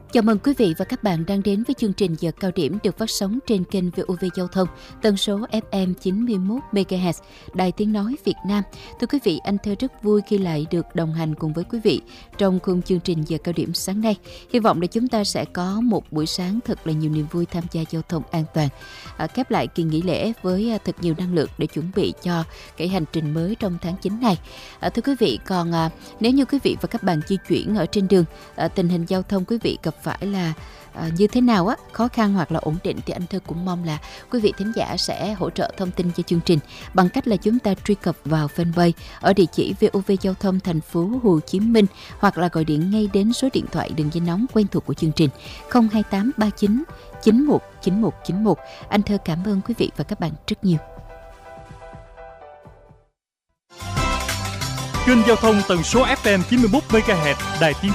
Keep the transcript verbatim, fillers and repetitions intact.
Chào mừng quý vị và các bạn đang đến với chương trình Giờ Cao Điểm được phát sóng trên kênh vê o vê Giao thông, tần số ép em chín mươi mốt mê ga héc, Đài Tiếng Nói Việt Nam. Thưa quý vị, anh Thơ rất vui khi lại được đồng hành cùng với quý vị trong khung chương trình Giờ Cao Điểm sáng nay. Hy vọng là chúng ta sẽ có một buổi sáng thật là nhiều niềm vui tham gia giao thông an toàn. À, khép lại kỳ nghỉ lễ với thật nhiều năng lượng để chuẩn bị cho cái hành trình mới trong tháng chín này. À, thưa quý vị, còn à, nếu như quý vị và các bạn di chuyển ở trên đường, à, tình hình giao thông quý vị gặp phải là à, như thế nào á, khó khăn hoặc là ổn định, thì anh Thơ cũng mong là quý vị thính giả sẽ hỗ trợ thông tin cho chương trình bằng cách là chúng ta truy cập vào fanpage ở địa chỉ vê o vê Giao thông thành phố Hồ Chí Minh, hoặc là gọi điện ngay đến số điện thoại đường dây nóng quen thuộc của chương trình không hai tám ba chín chín một chín một chín một. Anh Thơ cảm ơn quý vị và các bạn rất nhiều. Kênh giao thông tần số ép em chín mươi mốt mê ga héc, Đài Tiếng